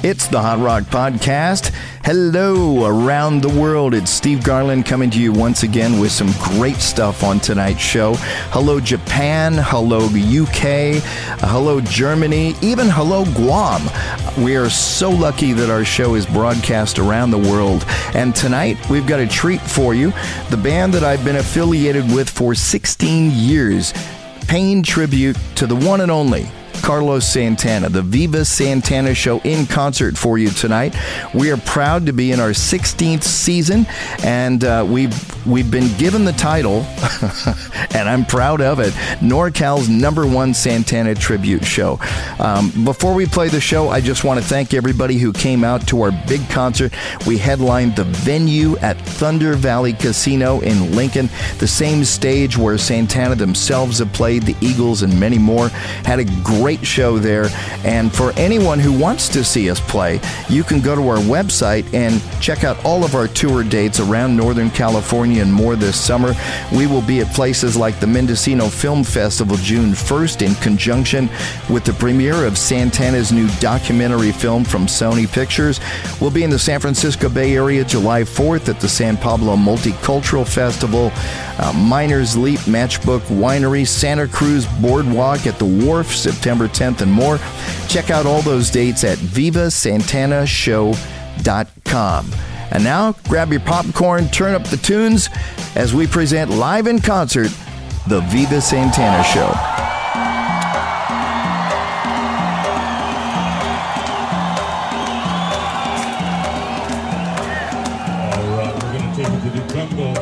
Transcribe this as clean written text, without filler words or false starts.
It's the Hot Rock Podcast. Hello, around the world. It's Steve Garland coming to you once again with some great stuff on tonight's show. Hello, Japan. Hello, UK. Hello, Germany. Even hello, Guam. We are so lucky that our show is broadcast around the world. And tonight, we've got a treat for you. The band that I've been affiliated with for 16 years, paying tribute to the one and only Carlos Santana, the Viva Santana Show in concert for you tonight. We are proud to be in our 16th season, and we've been given the title, and I'm proud of it, NorCal's #1 Santana tribute show. Before we play the show, I just want to thank everybody who came out to our big concert. We headlined the venue at Thunder Valley Casino in Lincoln, the same stage where Santana themselves have played, the Eagles, and many more. Had a great show there, and for anyone who wants to see us play, you can go to our website and check out all of our tour dates around Northern California and more this summer. We will be at places like the Mendocino Film Festival June 1st in conjunction with the premiere of Santana's new documentary film from Sony Pictures. We'll be in the San Francisco Bay Area July 4th at the San Pablo Multicultural Festival, Miners Leap Matchbook Winery, Santa Cruz Boardwalk at the Wharf September 10th, and more. Check out all those dates at vivasantanashow.com. And now, grab your popcorn, turn up the tunes as we present live in concert, the Viva Santana Show.